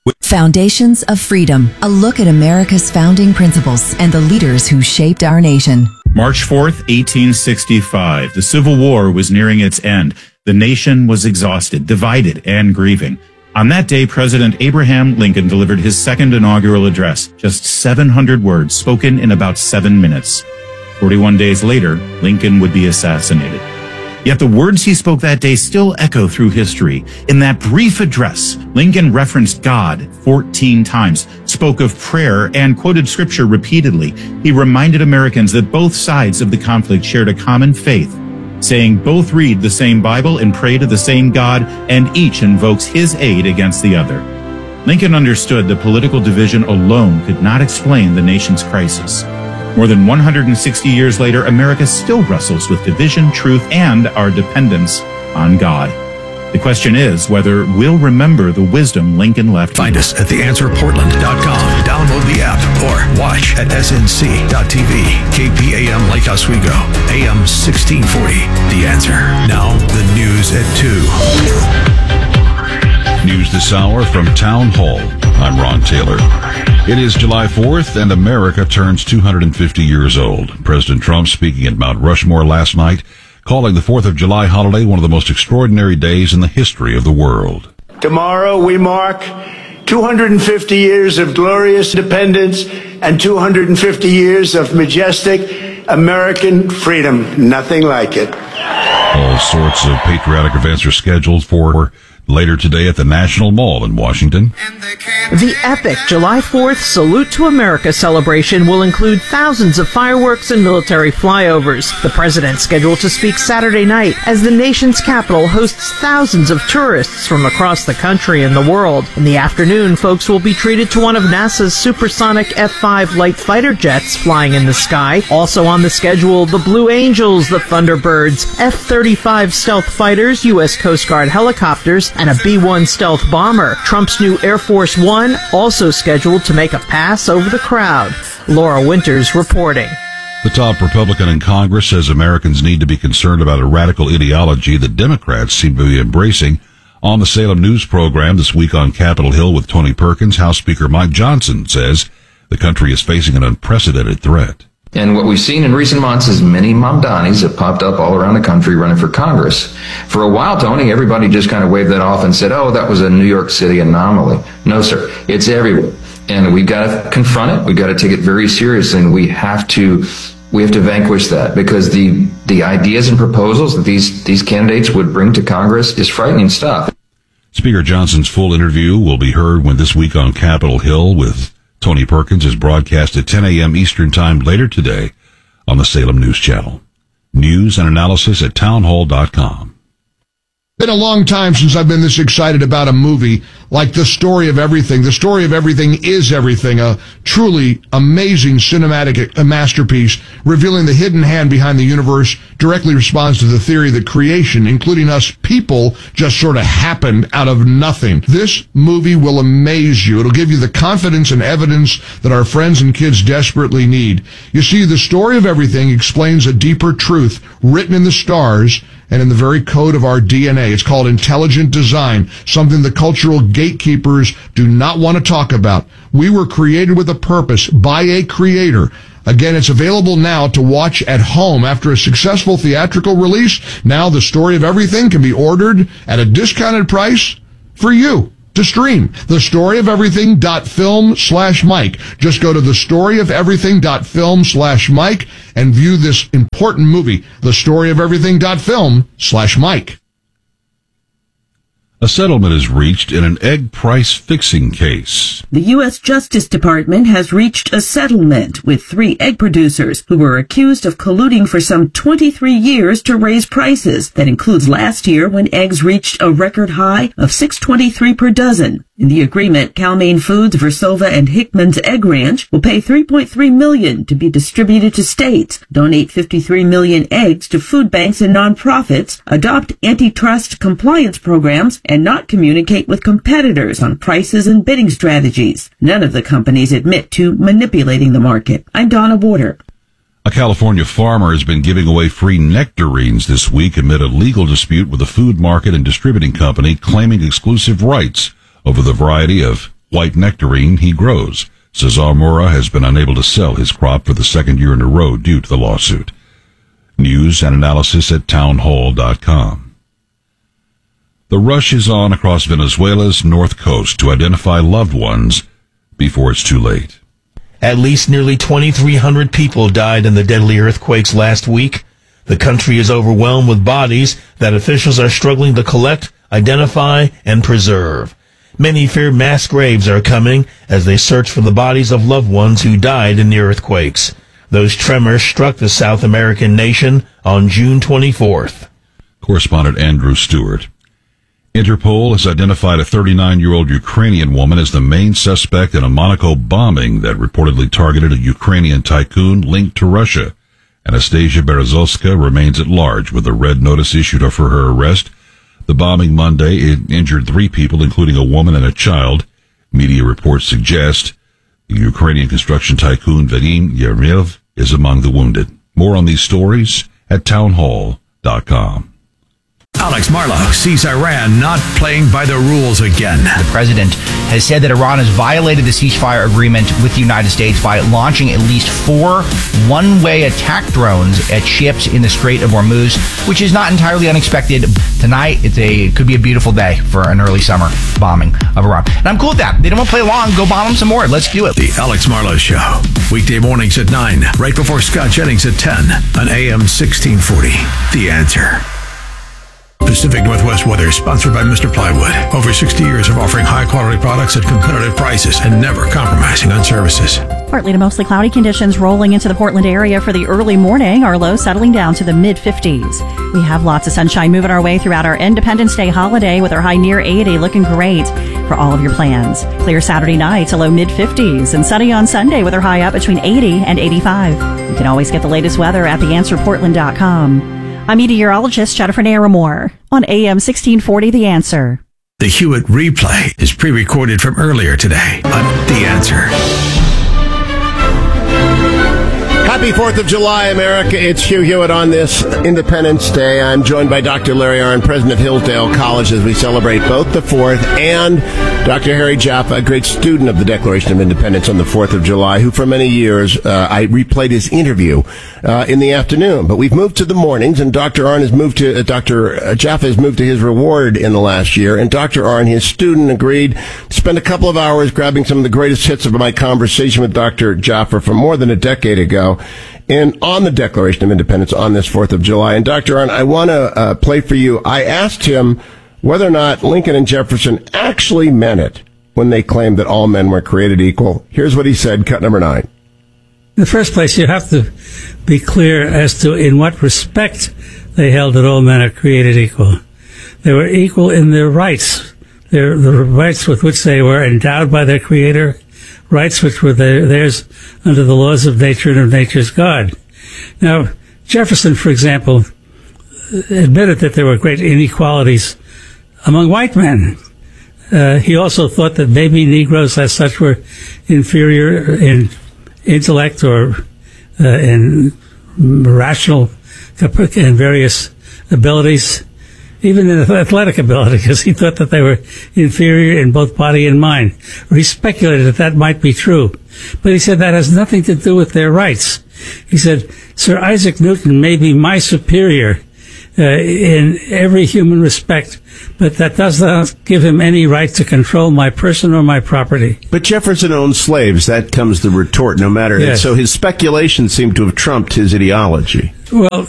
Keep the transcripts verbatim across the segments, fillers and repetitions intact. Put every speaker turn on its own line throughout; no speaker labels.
Foundations of Freedom, a look at America's founding principles and the leaders who shaped our nation.
March fourth, eighteen sixty-five. The Civil War was nearing its end. The nation was exhausted, divided, and grieving. On that day, President Abraham Lincoln delivered his second inaugural address, just seven hundred words spoken in about seven minutes. forty-one days later, Lincoln would be assassinated. Yet the words he spoke that day still echo through history. In that brief address, Lincoln referenced God fourteen times, spoke of prayer, and quoted scripture repeatedly. He reminded Americans that both sides of the conflict shared a common faith, saying both read the same Bible and pray to the same God, and each invokes his aid against the other. Lincoln understood that political division alone could not explain the nation's crisis. More than one hundred sixty years later, America still wrestles with division, truth, and our dependence on God. The question is whether we'll remember the wisdom Lincoln left.
Find us at the answer portland dot com. Download the app or watch at S N C dot T V. K P A M Lake Oswego, A M sixteen forty. The Answer. Now, the news at two.
News this hour from Town Hall. I'm Ron Taylor. It is July fourth, and America turns two hundred fifty years old. President Trump speaking at Mount Rushmore last night, calling the fourth of July holiday one of the most extraordinary days in the history of the world.
Tomorrow we mark two hundred fifty years of glorious independence and two hundred fifty years of majestic American freedom. Nothing like it.
All sorts of patriotic events are scheduled for later today at the National Mall in Washington.
The epic July fourth Salute to America celebration will include thousands of fireworks and military flyovers. The president scheduled to speak Saturday night as the nation's capital hosts thousands of tourists from across the country and the world. In the afternoon, folks will be treated to one of NASA's supersonic F five light fighter jets flying in the sky. Also on the schedule, the Blue Angels, the Thunderbirds, F thirty-five stealth fighters, U S Coast Guard helicopters, and a B one stealth bomber. Trump's new Air Force One also scheduled to make a pass over the crowd. Laura Winters reporting.
The top Republican in Congress says Americans need to be concerned about a radical ideology that Democrats seem to be embracing. On the Salem News program this week on Capitol Hill with Tony Perkins, House Speaker Mike Johnson says the country is facing an unprecedented threat.
And what we've seen in recent months is many Mamdanis have popped up all around the country running for Congress. For a while, Tony, everybody just kind of waved that off and said, oh, that was a New York City anomaly. No, sir. It's everywhere. And we've got to confront it. We've got to take it very seriously. And we have to we have to vanquish that, because the, the ideas and proposals that these, these candidates would bring to Congress is frightening stuff.
Speaker Johnson's full interview will be heard when this week on Capitol Hill with Tony Perkins is broadcast at ten a.m. Eastern Time later today on the Salem News Channel. News and analysis at townhall dot com.
Been a long time since I've been this excited about a movie like The Story of Everything. The Story of Everything is Everything, a truly amazing cinematic masterpiece revealing the hidden hand behind the universe, directly responds to the theory that creation, including us people, just sort of happened out of nothing. This movie will amaze you. It'll give you the confidence and evidence that our friends and kids desperately need. You see, The Story of Everything explains a deeper truth written in the stars and in the very code of our D N A. It's called intelligent design, something the cultural gatekeepers do not want to talk about. We were created with a purpose by a creator. Again, it's available now to watch at home after a successful theatrical release. Now The Story of Everything can be ordered at a discounted price for you to stream. The Story of Everything dot film slash Mike. Just go to The Story of Everything dot film slash Mike and view this important movie. The Story of Everything dot film slash Mike.
A settlement is reached in an egg price fixing case.
The U S Justice Department has reached a settlement with three egg producers who were accused of colluding for some twenty-three years to raise prices. That includes last year when eggs reached a record high of six dollars and twenty-three cents per dozen. In the agreement, Cal-Maine Foods, Versova, and Hickman's Egg Ranch will pay three point three million dollars to be distributed to states, donate fifty-three million eggs to food banks and nonprofits, adopt antitrust compliance programs, and not communicate with competitors on prices and bidding strategies. None of the companies admit to manipulating the market. I'm Donna Warder.
A California farmer has been giving away free nectarines this week amid a legal dispute with a food market and distributing company claiming exclusive rights over the variety of white nectarine he grows. Says Almora has been unable to sell his crop for the second year in a row due to the lawsuit. News and analysis at townhall dot com. The rush is on across Venezuela's north coast to identify loved ones before it's too late.
At least nearly twenty-three hundred people died in the deadly earthquakes last week. The country is overwhelmed with bodies that officials are struggling to collect, identify, and preserve. Many fear mass graves are coming as they search for the bodies of loved ones who died in the earthquakes. Those tremors struck the South American nation on June twenty-fourth.
Correspondent Andrew Stewart. Interpol has identified a thirty-nine-year-old Ukrainian woman as the main suspect in a Monaco bombing that reportedly targeted a Ukrainian tycoon linked to Russia. Anastasia Berezovska remains at large with a red notice issued for her arrest. The bombing Monday it injured three people, including a woman and a child. Media reports suggest the Ukrainian construction tycoon Vadim Yermyev is among the wounded. More on these stories at townhall dot com.
Alex Marlow sees Iran not playing by the rules again.
The president has said that Iran has violated the ceasefire agreement with the United States by launching at least four one-way attack drones at ships in the Strait of Hormuz, which is not entirely unexpected. Tonight, it's a, it could be a beautiful day for an early summer bombing of Iran. And I'm cool with that. They don't want to play along. Go bomb them some more. Let's do it.
The Alex Marlow Show. Weekday mornings at nine, right before Scott Jennings at ten on A M sixteen forty. The Answer. Pacific Northwest weather, sponsored by Mister Plywood. Over sixty years of offering high-quality products at competitive prices and never compromising on services.
Partly to mostly cloudy conditions rolling into the Portland area for the early morning. Our low settling down to the mid-fifties. We have lots of sunshine moving our way throughout our Independence Day holiday with our high near eighty, looking great for all of your plans. Clear Saturday night to low mid-fifties and sunny on Sunday with our high up between eighty and eighty-five. You can always get the latest weather at the answer portland dot com. I'm meteorologist Jennifer Naramore on A M sixteen forty The Answer.
The Hewitt replay is pre-recorded from earlier today on The Answer.
Happy fourth of July, America. It's Hugh Hewitt on this Independence Day. I'm joined by Doctor Larry Arnn, president of Hillsdale College, as we celebrate both the fourth, and Doctor Harry Jaffa, a great student of the Declaration of Independence on the fourth of July, who for many years, uh, I replayed his interview uh, in the afternoon. But we've moved to the mornings, and Doctor Arnn has moved to, uh, Doctor Jaffa has moved to his reward in the last year, and Doctor Arnn, his student, agreed to spend a couple of hours grabbing some of the greatest hits of my conversation with Doctor Jaffa from more than a decade ago. And on the Declaration of Independence on this fourth of July. And Doctor Arnn, I want to uh, play for you. I asked him whether or not Lincoln and Jefferson actually meant it when they claimed that all men were created equal. Here's what he said, cut number nine.
In the first place, you have to be clear as to in what respect they held that all men are created equal. They were equal in their rights, their the rights with which they were endowed by their Creator, rights which were their, theirs under the laws of nature and of nature's God. Now, Jefferson, for example, admitted that there were great inequalities among white men. Uh, he also thought that maybe Negroes as such were inferior in intellect or uh, in rational and various abilities, even in athletic ability, because he thought that they were inferior in both body and mind. Or he speculated that that might be true. But he said that has nothing to do with their rights. He said, Sir Isaac Newton may be my superior uh, in every human respect, but that does not give him any right to control my person or my property.
But Jefferson owned slaves. That comes the retort, no matter.
Yes.
So his speculation seemed to have trumped his ideology.
Well,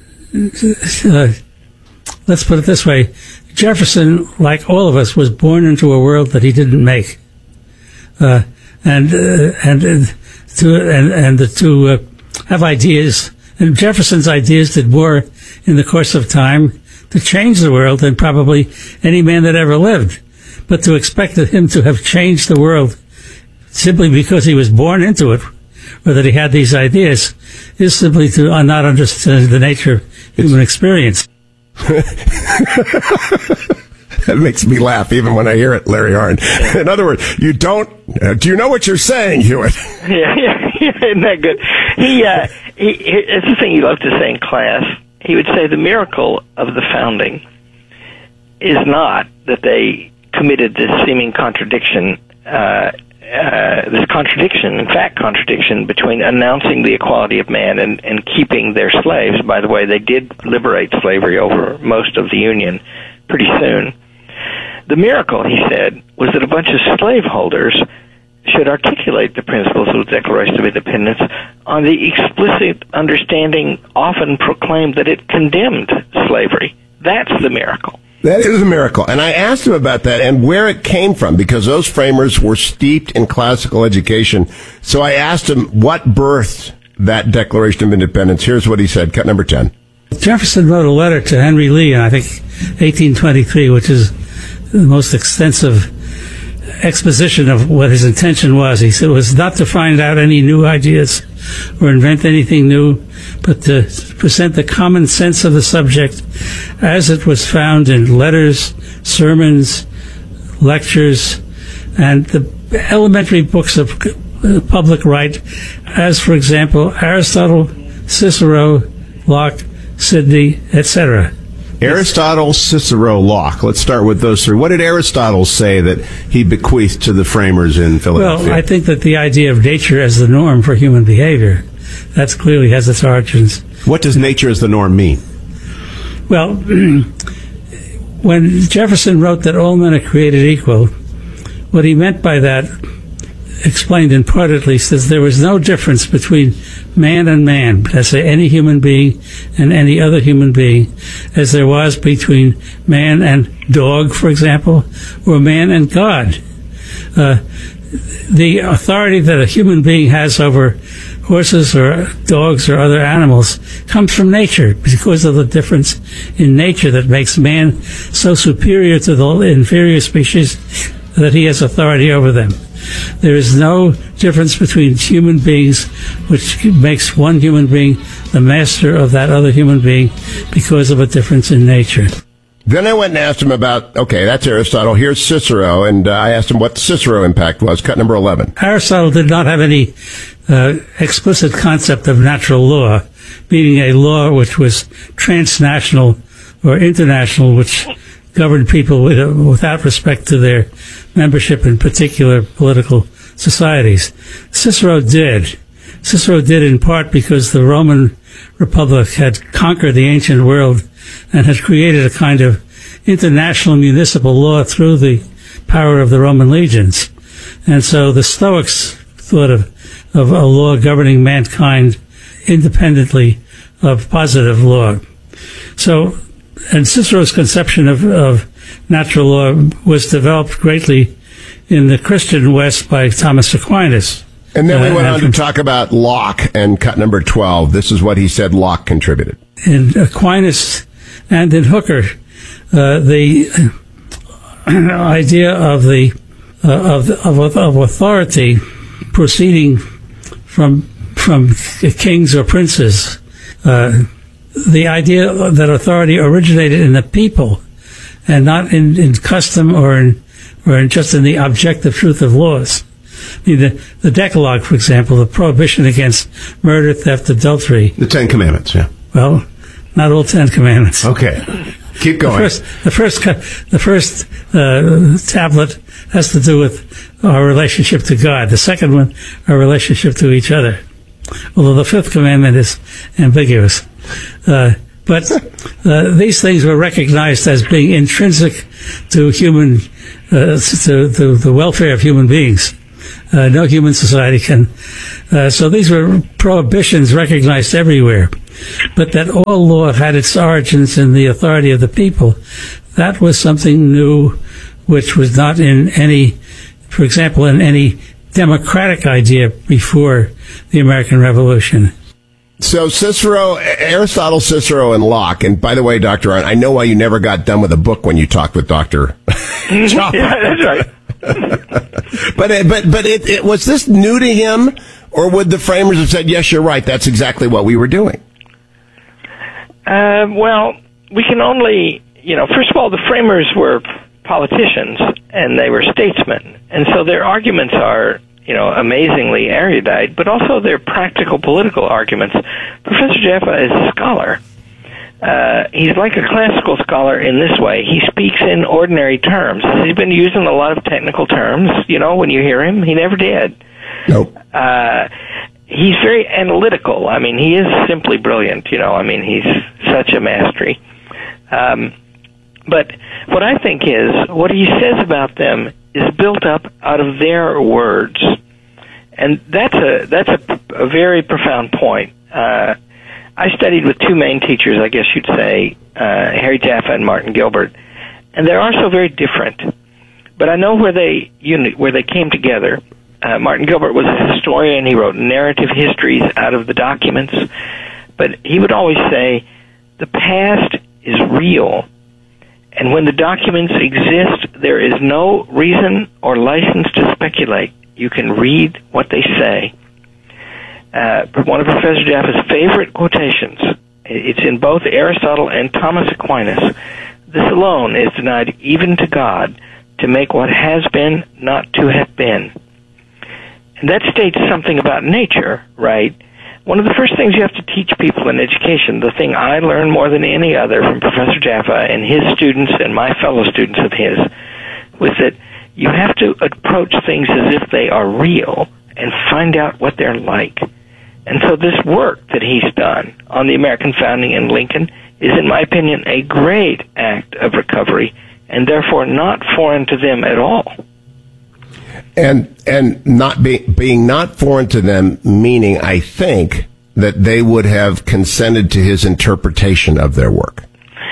uh, let's put it this way. Jefferson, like all of us, was born into a world that he didn't make. Uh, and, uh, and, uh, to, and, and the, to uh, have ideas, and Jefferson's ideas did more in the course of time to change the world than probably any man that ever lived. But to expect him to have changed the world simply because he was born into it, or that he had these ideas, is simply to uh, not understand the nature of human experience.
That makes me laugh even when I hear it, Larry Arnn. In other words, you don't, uh, do you know what you're saying, Hewitt?
Yeah, yeah, yeah, isn't that good? He, uh, he, he, it's the thing he loved to say in class. He would say the miracle of the founding is not that they committed this seeming contradiction uh, uh, this contradiction, in fact, contradiction between announcing the equality of man and, and keeping their slaves. By the way, they did liberate slavery over most of the Union pretty soon. The miracle, he said, was that a bunch of slaveholders should articulate the principles of the Declaration of Independence on the explicit understanding often proclaimed that it condemned slavery. That's the miracle.
That is a miracle. And I asked him about that and where it came from, because those framers were steeped in classical education. So I asked him what birthed that Declaration of Independence. Here's what he said, cut number ten.
Jefferson wrote a letter to Henry Lee in, I think, eighteen twenty-three, which is the most extensive exposition of what his intention was. He said it was not to find out any new ideas or invent anything new, but to present the common sense of the subject as it was found in letters, sermons, lectures, and the elementary books of public right, as, for example, Aristotle, Cicero, Locke, Sidney, et cetera.
Aristotle, Cicero, Locke. Let's start with those three. What did Aristotle say that he bequeathed to the framers in Philadelphia?
Well, I think that the idea of nature as the norm for human behavior, that clearly has its origins.
What does nature as the norm mean?
Well, when Jefferson wrote that all men are created equal, what he meant by that, explained in part at least, is there was no difference between man and man, let's say any human being and any other human being, as there was between man and dog, for example, or man and God. Uh, the authority that a human being has over horses or dogs or other animals comes from nature, because of the difference in nature that makes man so superior to the inferior species that he has authority over them. There is no difference between human beings which makes one human being the master of that other human being because of a difference in nature.
Then I went and asked him about, okay, that's Aristotle. Here's Cicero, and uh, I asked him what the Cicero impact was, cut number eleven.
Aristotle did not have any uh, explicit concept of natural law, meaning a law which was transnational or international, which governed people with, uh, without respect to their membership in particular political societies. Cicero did. Cicero did in part because the Roman Republic had conquered the ancient world and had created a kind of international municipal law through the power of the Roman legions. And so the Stoics thought of, of a law governing mankind independently of positive law. So, and Cicero's conception of, of natural law was developed greatly in the Christian West by Thomas Aquinas.
And then we
uh,
went on to talk about Locke and cut number twelve. This is what he said Locke contributed.
In Aquinas and in Hooker, uh, the idea of the uh, of, of of authority proceeding from from kings or princes, uh, the idea that authority originated in the people and not in, in custom or in or in just in the objective truth of laws. I mean, the, the Decalogue, for example, the prohibition against murder, theft, adultery.
The Ten Commandments, yeah.
Well, not all Ten Commandments.
Okay, keep going.
The first, the first, the first uh, tablet has to do with our relationship to God. The second one, our relationship to each other. Although the fifth commandment is ambiguous. Uh, but uh, these things were recognized as being intrinsic to human, uh, to, to the welfare of human beings. Uh, no human society can. Uh, so these were prohibitions recognized everywhere. But that all law had its origins in the authority of the people, that was something new, which was not in any, for example, in any democratic idea before the American Revolution.
So Cicero, Aristotle, Cicero, and Locke. And by the way, Doctor Arnn, I know why you never got done with a book when you talked with Doctor
Yeah, that's right.
but it, but but it, it was this new to him, or would the framers have said, "Yes, you're right. That's exactly what we were doing"?
Uh, well, we can only, you know, first of all, the framers were politicians and they were statesmen, and so their arguments are, you know, amazingly erudite, but also they're practical political arguments. Professor Jaffa is a scholar. Uh, he's like a classical scholar in this way. He speaks in ordinary terms. He's been using a lot of technical terms, you know, when you hear him. He never did.
Nope.
Uh, he's very analytical. I mean, he is simply brilliant, you know. I mean, he's such a mastery. Um, but what I think is, what he says about them is built up out of their words. And that's a, that's a, a very profound point. Uh, I studied with two main teachers, I guess you'd say, uh, Harry Jaffa and Martin Gilbert, and they're also very different. But I know where they uni- where they came together. Uh, Martin Gilbert was a historian. He wrote narrative histories out of the documents. But he would always say, the past is real, and when the documents exist, there is no reason or license to speculate. You can read what they say. Uh, one of Professor Jaffa's favorite quotations, it's in both Aristotle and Thomas Aquinas. This alone is denied even to God, to make what has been not to have been. And that states something about nature, right? One of the first things you have to teach people in education, the thing I learned more than any other from Professor Jaffa and his students and my fellow students of his, was that you have to approach things as if they are real and find out what they're like. And so this work that he's done on the American founding and Lincoln is, in my opinion, a great act of recovery, and therefore not foreign to them at all.
And and not be, being not foreign to them, meaning, I think, that they would have consented to his interpretation of their work.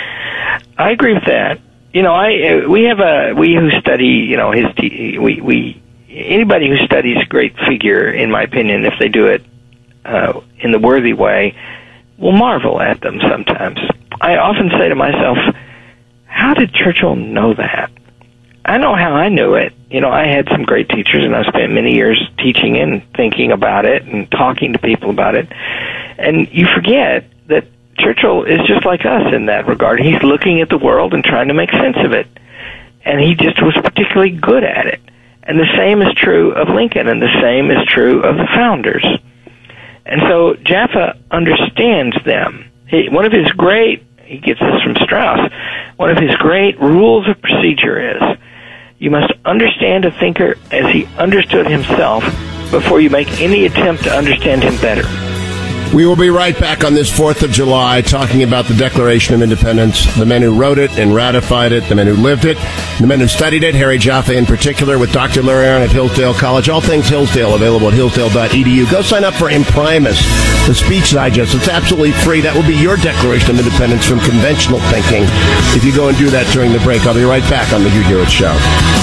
I agree with that. You know, I we have a we who study, you know, his we we anybody who studies a great figure, in my opinion, if they do it uh, in the worthy way, will marvel at them sometimes. I often say to myself, how did Churchill know that? I know how I knew it. You know, I had some great teachers, and I spent many years teaching and thinking about it and talking to people about it. And you forget that Churchill is just like us in that regard. He's looking at the world and trying to make sense of it. And he just was particularly good at it. And the same is true of Lincoln, and the same is true of the founders. And so Jaffa understands them. He, one of his great, he gets this from Strauss, one of his great rules of procedure is, you must understand a thinker as he understood himself before you make any attempt to understand him better.
We will be right back on this fourth of July talking about the Declaration of Independence, the men who wrote it and ratified it, the men who lived it, the men who studied it, Harry Jaffa in particular, with Doctor Larry Aron at Hillsdale College. All things Hillsdale available at hillsdale dot e d u. Go sign up for Imprimus, the speech digest. It's absolutely free. That will be your Declaration of Independence from conventional thinking if you go and do that during the break. I'll be right back on the Hugh Hewitt Show.